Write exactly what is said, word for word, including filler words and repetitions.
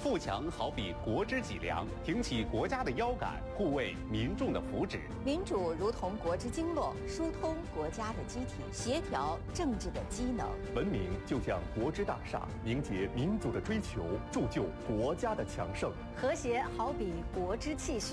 富强好比国之脊梁，挺起国家的腰杆，护卫民众的福祉。 民主如同国之经络，疏通国家的机体，协调政治的机能。 文明就像国之大厦，凝结民族的追求，铸就国家的强盛。 和谐好比国之气血，